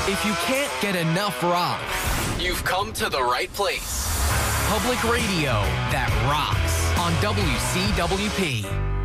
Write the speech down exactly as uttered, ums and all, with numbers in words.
If you can't get enough rock, you've come to the right place. Public radio that rocks on W C W P.